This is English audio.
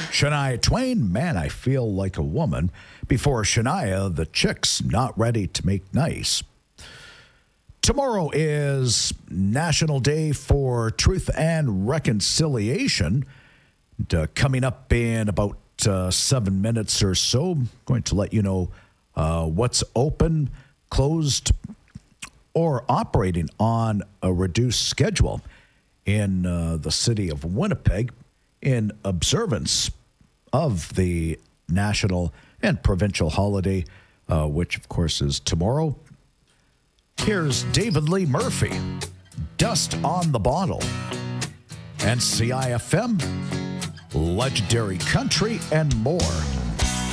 Shania Twain, Man, I Feel Like a Woman. Before Shania, The Chicks, Not Ready to Make Nice. Tomorrow is National Day for Truth and Reconciliation. And, coming up in about 7 minutes or so, I'm going to let you know what's open, closed, or operating on a reduced schedule in the city of Winnipeg in observance of the national and provincial holiday, which, of course, is tomorrow. Here's David Lee Murphy, Dust on the Bottle, and CIFM, Legendary Country, and more.